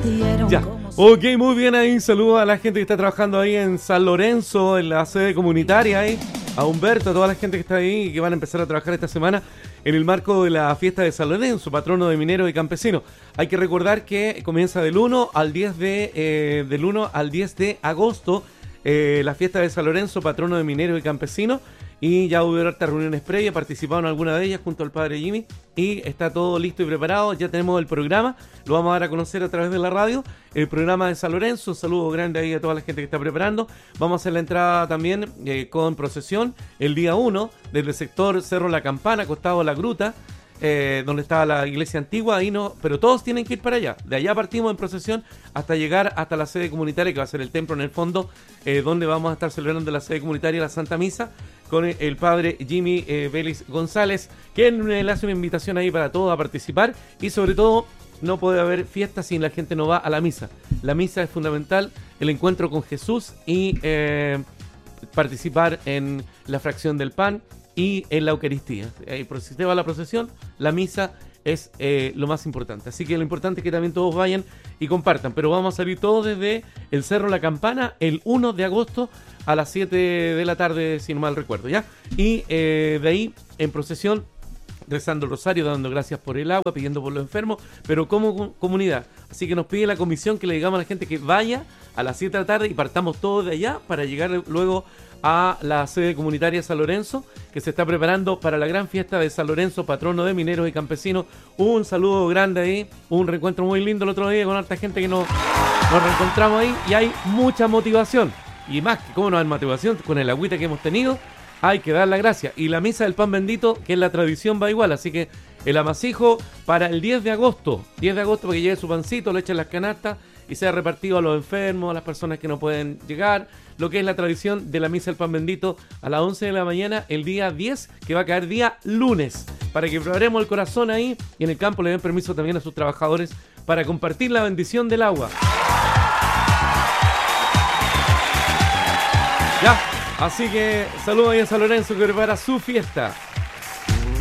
Ya, ok, muy bien ahí. Saludos a la gente que está trabajando ahí en San Lorenzo, en la sede comunitaria ahí. A Humberto, a toda la gente que está ahí y que van a empezar a trabajar esta semana en el marco de la fiesta de San Lorenzo, patrono de mineros y campesinos. Hay que recordar que comienza del 1 al 10 de agosto la fiesta de San Lorenzo, patrono de mineros y campesinos. Y ya hubo hartas reuniones previas, participaron en alguna de ellas junto al padre Jimmy y está todo listo y preparado. Ya tenemos el programa, lo vamos a dar a conocer a través de la radio, el programa de San Lorenzo. Un saludo grande ahí a toda la gente que está preparando. Vamos a hacer la entrada también con procesión el día 1 desde el sector Cerro La Campana, costado de la Gruta, donde estaba la iglesia antigua. Ahí no, pero todos tienen que ir para allá. De allá partimos en procesión hasta llegar hasta la sede comunitaria, que va a ser el templo en el fondo, donde vamos a estar celebrando la sede comunitaria la Santa Misa con el padre Jimmy Vélez González, que le hace una invitación ahí para todos a participar. Y sobre todo, no puede haber fiesta si la gente no va a la misa. La misa es fundamental, el encuentro con Jesús y participar en la fracción del pan y en la Eucaristía. Si usted va a la procesión, la misa es lo más importante. Así que lo importante es que también todos vayan y compartan. Pero vamos a salir todos desde el Cerro La Campana el 1 de agosto a las 7 de la tarde, si no mal recuerdo, ¿ya? Y de ahí, en procesión, rezando el rosario, dando gracias por el agua, pidiendo por los enfermos, pero como comunidad. Así que nos pide la comisión que le digamos a la gente que vaya a las 7 de la tarde y partamos todos de allá para llegar luego a la sede comunitaria San Lorenzo, que se está preparando para la gran fiesta de San Lorenzo, patrono de mineros y campesinos. Un saludo grande ahí, un reencuentro muy lindo el otro día con harta gente que nos reencontramos ahí y hay mucha motivación. Y más que cómo no hay motivación, con el agüita que hemos tenido, hay que dar la gracia. Y la misa del pan bendito, que es la tradición, va igual. Así que el amasijo para el 10 de agosto, para que llegue su pancito, le echen las canastas y sea repartido a los enfermos, a las personas que no pueden llegar. Lo que es la tradición de la misa del pan bendito a las 11 de la mañana, el día 10, que va a caer día lunes, para que preparemos el corazón ahí y en el campo le den permiso también a sus trabajadores para compartir la bendición del agua. Ya, así que saludos ahí a San Lorenzo que prepara su fiesta.